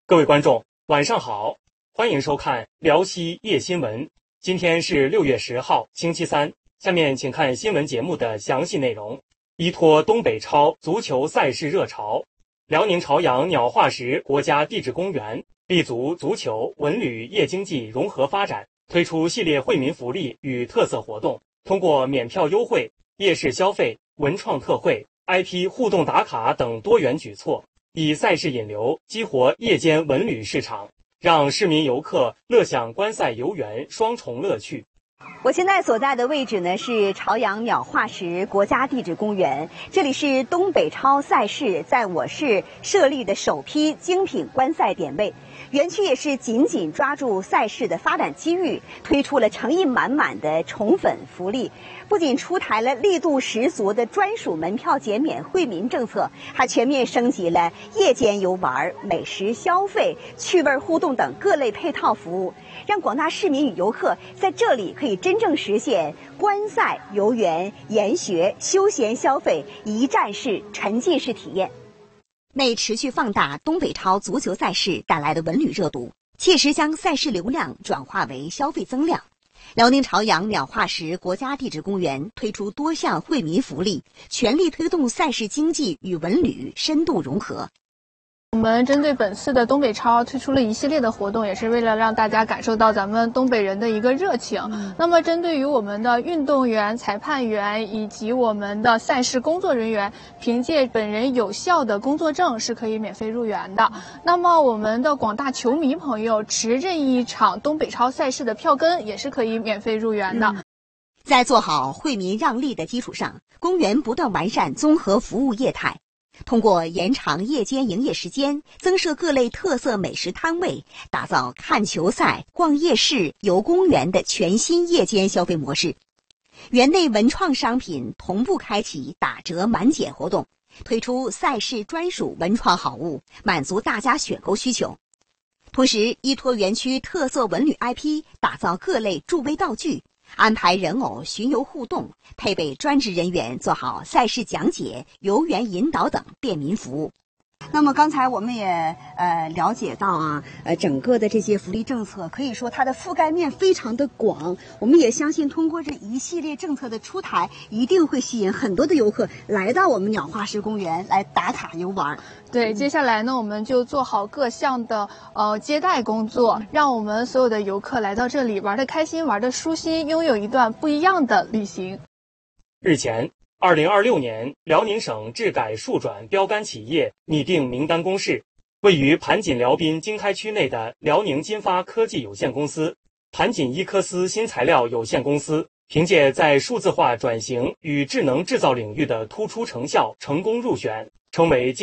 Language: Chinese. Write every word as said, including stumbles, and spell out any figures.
各位观众，晚上好，欢迎收看辽西夜新闻。今天是六月十号，星期三。下面请看新闻节目的详细内容。依托东北超足球赛事热潮，辽宁朝阳鸟化石国家地质公园立足足球、文旅、夜经济融合发展，推出系列惠民福利与特色活动，通过免票优惠、夜市消费、文创特惠、I P 互动打卡等多元举措，以赛事引流，激活夜间文旅市场，让市民游客乐享观赛游园双重乐趣。 我现在所在的位置呢是朝阳鸟化石国家地质公园，这里是东北超赛事在我市设立的首批精品观赛点位。园区也是紧紧抓住赛事的发展机遇，推出了诚意满满的宠粉福利，不仅出台了力度十足的专属门票减免惠民政策，还全面升级了夜间游玩、美食消费、趣味互动等各类配套服务，让广大市民与游客在这里可以真正实现观赛、游园、研学、休闲消费一站式、沉浸式体验。为持续放大东北超足球赛事带来的文旅热度，切实将赛事流量转化为消费增量，辽宁朝阳鸟化石国家地质公园推出多项惠民福利，全力推动赛事经济与文旅深度融合。 我们针对本次的东北超推出了一系列的活动，也是为了让大家感受到咱们东北人的一个热情。嗯、那么针对于我们的运动员、裁判员以及我们的赛事工作人员，凭借本人有效的工作证是可以免费入园的。那么我们的广大球迷朋友持任意一场东北超赛事的票根也是可以免费入园的。嗯在做好惠民让利的基础上，公园不断完善综合服务业态，通过延长夜间营业时间，增设各类特色美食摊位，打造看球赛、逛夜市、游公园的全新夜间消费模式。园内文创商品同步开启打折满减活动，推出赛事专属文创好物，满足大家选购需求。同时，依托园区特色文旅 I P， 打造各类助威道具，安排人偶巡游互动，配备专职人员做好赛事讲解、游园引导等便民服务。那么刚才我们也呃了解到啊，呃整个的这些福利政策可以说它的覆盖面非常的广，我们也相信通过这一系列政策的出台，一定会吸引很多的游客来到我们鸟化石公园来打卡游玩。 对，接下来呢，我们就做好各项的呃接待工作，让我们所有的游客来到这里玩得开心、玩得舒心，拥有一段不一样的旅行。 日前，二零二六年辽宁省质改数转标杆企业拟定名单公示，位于盘锦辽滨经开区内的辽宁金发科技有限公司、盘锦伊科斯新材料有限公司，凭借在数字化转型与智能制造领域的突出成效，成功入选，成为